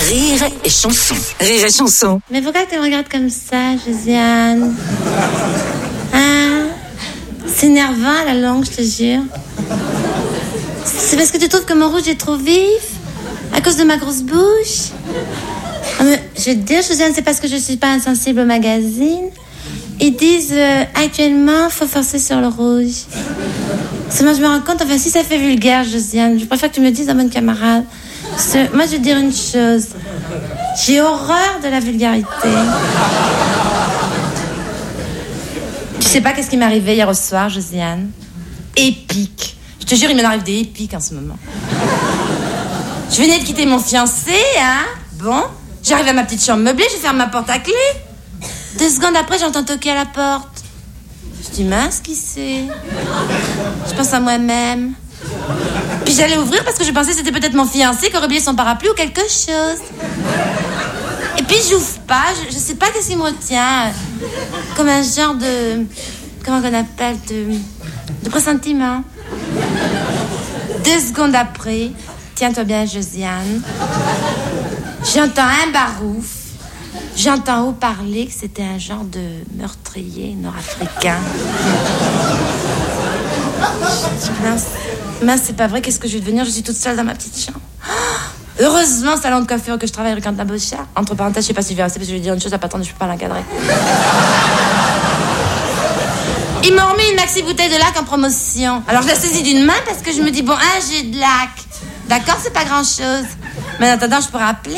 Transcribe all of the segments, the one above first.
Rire et chanson. Rire et chanson. Mais pourquoi tu me regardes comme ça, Josiane? Hein? C'est énervant la langue, je te jure. C'est parce que tu trouves que mon rouge est trop vif? À cause de ma grosse bouche? Ah, mais je vais te dire, Josiane, c'est parce que je suis pas insensible au magazine. Ils disent actuellement, faut forcer sur le rouge. Seulement, je me rends compte, enfin, si ça fait vulgaire, Josiane, je préfère que tu me le dises à bonne camarade. Parce que moi, je vais te dire une chose. J'ai horreur de la vulgarité. Tu sais pas qu'est-ce qui m'est arrivé hier au soir, Josiane? Épique. Je te jure, il m'en arrive des épiques en ce moment. Je venais de quitter mon fiancé, hein? Bon, j'arrive à ma petite chambre meublée, je ferme ma porte à clé. 2 secondes après, j'entends toquer à la porte. Je dis, mince, qui c'est? Je pense à moi-même. Puis j'allais ouvrir parce que je pensais que c'était peut-être mon fiancé qui aurait oublié son parapluie ou quelque chose. Et puis j'ouvre pas, je sais pas qu'est-ce qui me retient. Comme un genre de... Comment qu'on appelle? De pressentiment. 2 secondes après, tiens-toi bien, Josiane, j'entends un barouf. J'entends haut parler que c'était un genre de meurtrier nord-africain. Mince, c'est pas vrai, qu'est-ce que je vais devenir? Je suis toute seule dans ma petite chambre. Heureusement, salon de coiffure que je travaille avec Quentin Bochard. Entre parenthèses, je sais pas si je vais rester parce que je vais dire une chose à pas attendre, je peux pas l'encadrer. Ils m'ont remis une maxi bouteille de lac en promotion. Alors je la saisis d'une main parce que je me dis, bon, j'ai de lac. D'accord, c'est pas grand-chose. Mais en attendant, je peux rappeler.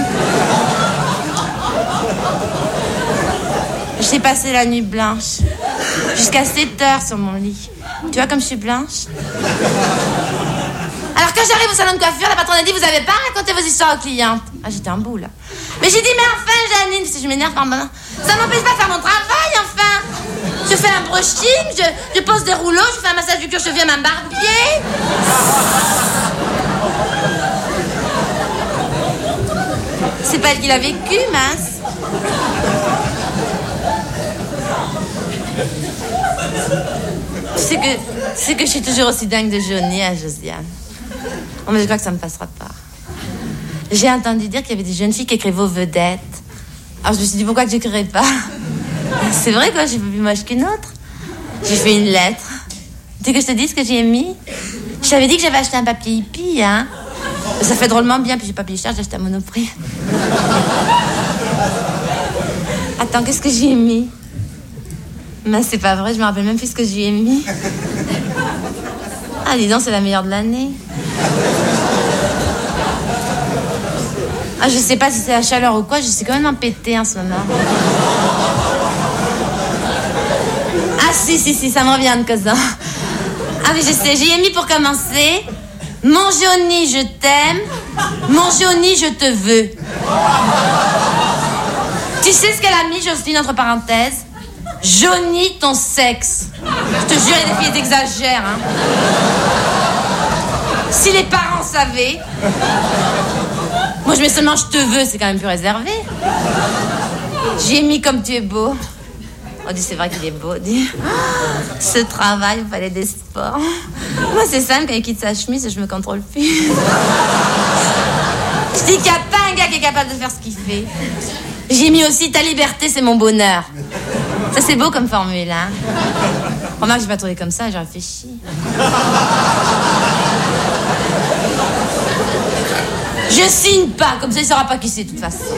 J'ai passé la nuit blanche. Jusqu'à 7 heures sur mon lit. Tu vois comme je suis blanche? Alors quand j'arrive au salon de coiffure, la patronne a dit, vous avez pas raconté vos histoires aux clientes. Ah, j'étais en boule. Mais j'ai dit, mais enfin, Janine, si je m'énerve par moment, ça m'empêche pas de faire mon travail, enfin. Je fais un brushing, je pose des rouleaux, je fais un massage du cuir chevelu à ma barbier. C'est pas elle qui l'a vécu, mince. C'est que je suis toujours aussi dingue de Johnny à Josiane. Oh, mais je crois que ça me passera pas. J'ai entendu dire qu'il y avait des jeunes filles qui écrivaient aux vedettes. Alors je me suis dit, pourquoi que j'écrirais pas? C'est vrai, quoi, je suis pas plus moche qu'une autre. J'ai fait une lettre. Tu veux que je te dise ce que j'y ai mis? Je t'avais dit que j'avais acheté un papier hippie, hein. Ça fait drôlement bien, puis j'ai pas payé cher, j'ai acheté à Monoprix. Attends, qu'est-ce que j'y ai mis? Mais c'est pas vrai, je me rappelle même plus ce que j'y ai mis. Ah, dis donc, c'est la meilleure de l'année. Ah, je sais pas si c'est la chaleur ou quoi, je suis quand même empêtée en ce moment. Ah, si, ça me revient de cause. Ah, mais je sais, j'y ai mis pour commencer. Mon Johnny, je t'aime. Mon Johnny, je te veux. Tu sais ce qu'elle a mis, Jocelyne, entre parenthèses? Johnny, ton sexe. Je te jure, il y a des filles qui exagèrent, hein. Si les parents savaient. Moi, je mets seulement je te veux, c'est quand même plus réservé. J'ai mis comme tu es beau. On dit, c'est vrai qu'il est beau, dit. Ce travail, il fallait des sports. Moi, c'est simple, quand il quitte sa chemise, je me contrôle plus. Je dis qu'il n'y a pas un gars qui est capable de faire ce qu'il fait. J'ai mis aussi, ta liberté, c'est mon bonheur. Ça, c'est beau comme formule, hein. Remarque, j'ai pas trouvé comme ça, j'ai réfléchi. Je signe pas, comme ça, il saura pas qui c'est, de toute façon.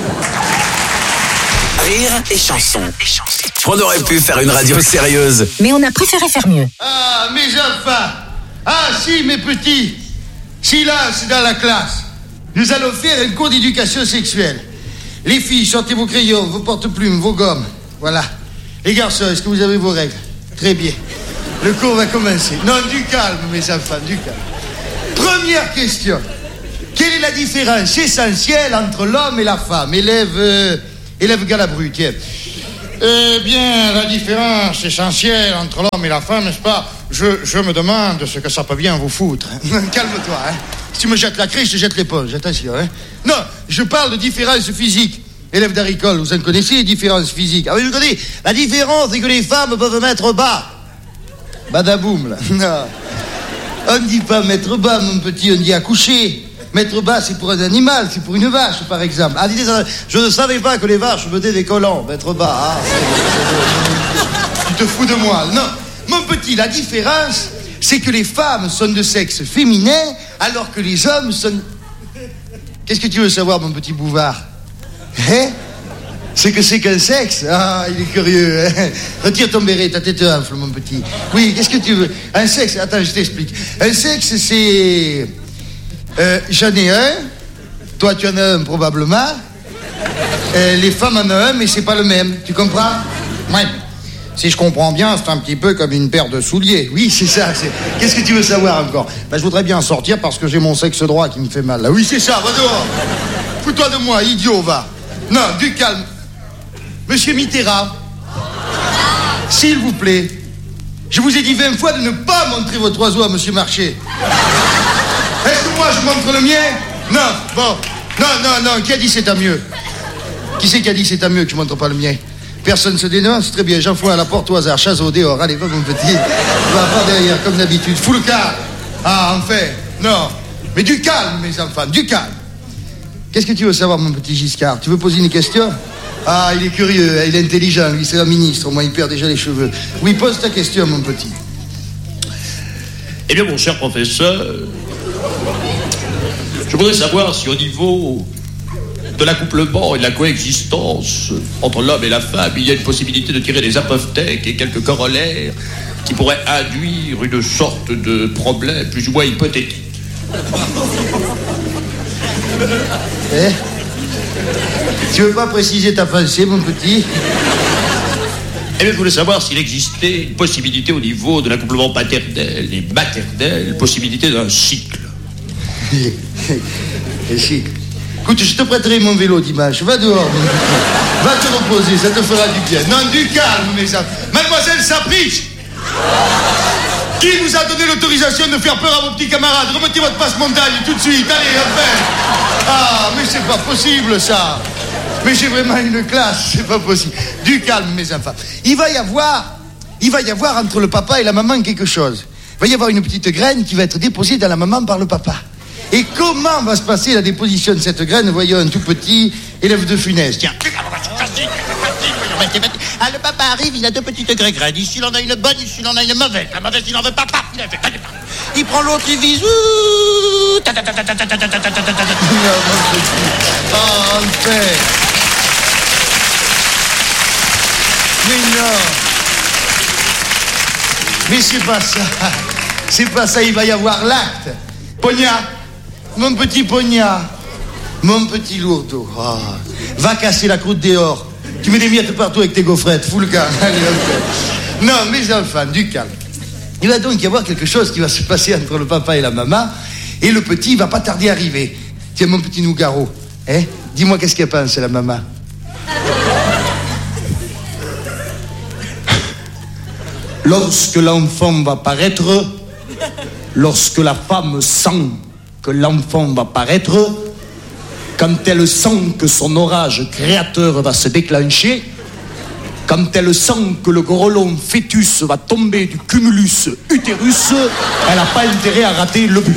Rire et chanson. On aurait pu faire une radio sérieuse, mais on a préféré faire mieux. Ah, mes enfants. Ah, si, mes petits. Silence dans la classe. Nous allons faire un cours d'éducation sexuelle. Les filles, sortez vos crayons, vos porte-plumes, vos gommes. Voilà. Les garçons, est-ce que vous avez vos règles? Très bien. Le cours va commencer. Non, du calme, mes enfants, du calme. Première question. Quelle est la différence essentielle entre l'homme et la femme? Élève Galabru, tiens. Eh bien, la différence essentielle entre l'homme et la femme, n'est-ce pas? Je me demande ce que ça peut bien vous foutre. Calme-toi, hein. Si tu me jettes la craie, je te jette l'éponge, attention, hein. Non, je parle de différence physique. Élève d'Aricole, vous en connaissez les différences physiques? Ah oui, je connais. La différence, c'est que les femmes peuvent mettre bas. Badaboum, là. Non. On ne dit pas mettre bas, mon petit, on dit accoucher. Mettre bas, c'est pour un animal, c'est pour une vache, par exemple. Ah, je ne savais pas que les vaches mettaient des collants. Mettre bas, tu te fous de moi. Non, mon petit, la différence, c'est que les femmes sont de sexe féminin, alors que les hommes sont... Qu'est-ce que tu veux savoir, mon petit Bouvard? Hein? C'est qu'un sexe? Ah, il est curieux. Hein? Retire ton béret, ta tête enfle, mon petit. Oui, qu'est-ce que tu veux? Un sexe, attends, je t'explique. Un sexe, c'est... j'en ai un. Toi, tu en as un, probablement. Les femmes en ont un, mais c'est pas le même. Tu comprends? Oui. Si je comprends bien, c'est un petit peu comme une paire de souliers. Oui, c'est ça. Qu'est-ce que tu veux savoir encore? Je voudrais bien sortir parce que j'ai mon sexe droit qui me fait mal. Là. Oui, c'est ça, va dehors. Fous-toi de moi, idiot, va. Non, du calme. Monsieur Mitterrand, s'il vous plaît, je vous ai dit 20 fois de ne pas montrer votre oiseau à Monsieur Marché. Est-ce que moi je montre le mien? Non, bon. Non, qui a dit c'est à mieux? Qui c'est qui a dit c'est à mieux que je montre pas le mien? Personne se dénonce, très bien, j'enfoie à la porte au hasard, chasse au dehors, allez, va mon petit. Va pas derrière, comme d'habitude, fous le calme. Ah, enfin, non. Mais du calme, mes enfants, du calme. Qu'est-ce que tu veux savoir, mon petit Giscard? Tu veux poser une question? Ah, il est curieux, il est intelligent, lui, c'est un ministre, moi, il perd déjà les cheveux. Oui, pose ta question, mon petit. Eh bien, mon cher professeur, je voudrais savoir si au niveau de l'accouplement et de la coexistence entre l'homme et la femme, il y a une possibilité de tirer des apophthèques et quelques corollaires qui pourraient induire une sorte de problème plus ou moins hypothétique. Eh? Tu veux pas préciser ta pensée, mon petit? Eh bien, je voulais savoir s'il existait une possibilité au niveau de l'accouplement paternel et maternel, possibilité d'un cycle. Et cycle. Écoute, je te prêterai mon vélo dimanche. Va dehors, mon petit. Va te reposer, ça te fera du bien. Non, du calme, mes amis. Mademoiselle Sapriche, qui vous a donné l'autorisation de faire peur à vos petits camarades? Remettez votre passe-montagne tout de suite. Allez, enfin. Ah, mais c'est pas possible, ça. Mais j'ai vraiment une classe, c'est pas possible. Du calme, mes enfants. Il va y avoir entre le papa et la maman quelque chose. Il va y avoir une petite graine qui va être déposée dans la maman par le papa. Et comment va se passer la déposition de cette graine? Voyons, un tout petit élève de Funès. Tiens. Ah, le papa arrive, il a deux petites graines. Ici, il en a une bonne, ici, il en a une mauvaise. La mauvaise, il en veut pas. Il prend l'autre, il vise. Non, enfin. Mais non. Mais c'est pas ça. C'est pas ça, il va y avoir l'acte. Pognard, mon petit Pognard, mon petit lourdeau. Oh. Va casser la croûte dehors. Tu mets des miettes partout avec tes gaufrettes. Fous le calme. Allez, okay. Non, mes enfants, du calme. Il va donc y avoir quelque chose qui va se passer entre le papa et la maman. Et le petit, il va pas tarder à arriver. Tiens, mon petit Nougaro. Hein? Dis-moi qu'est-ce qu'elle pense, la maman. Lorsque l'enfant va paraître, lorsque la femme sent que l'enfant va paraître, quand elle sent que son orage créateur va se déclencher, quand elle sent que le grelot fœtus va tomber du cumulus utérus, elle n'a pas intérêt à rater le but.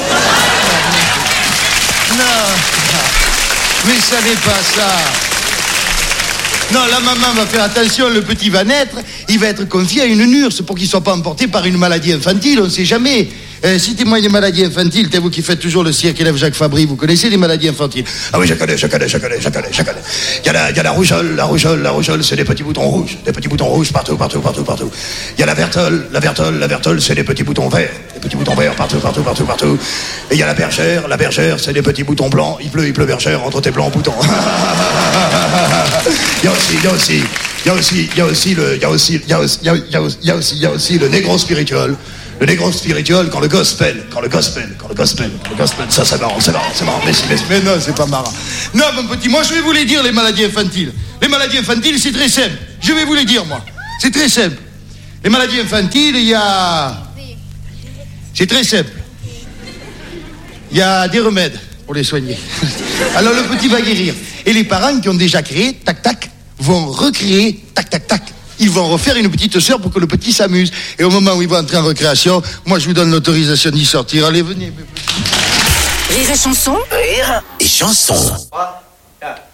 Non, mais ça n'est pas ça. Non, la maman va faire attention, le petit va naître, il va être confié à une nurse pour qu'il ne soit pas emporté par une maladie infantile, on ne sait jamais. Citez-moi une maladie infantile, c'est vous qui faites toujours le cirque élève Jacques Fabry, vous connaissez les maladies infantiles? Ah oui, je connais. Il y a la rougeole, c'est des petits boutons rouges partout. Il y a la vertole, c'est des petits boutons verts partout. Et il y a la bergère, c'est des petits boutons blancs, il pleut bergère entre tes blancs boutons. Il y a aussi le négro spirituel. Le négro spirituel, quand le gospel, ça c'est marrant, mais non, c'est pas marrant. Non, mon petit, moi je vais vous les dire, les maladies infantiles. Les maladies infantiles, c'est très simple. Je vais vous les dire, moi. C'est très simple. Les maladies infantiles, il y a... C'est très simple. Il y a des remèdes pour les soigner. Alors le petit va guérir. Et les parents qui ont déjà créé, tac, vont recréer, tac. Ils vont refaire une petite sœur pour que le petit s'amuse. Et au moment où il va entrer en récréation, moi je vous donne l'autorisation d'y sortir. Allez, venez. Rire et chanson. Rire et chanson.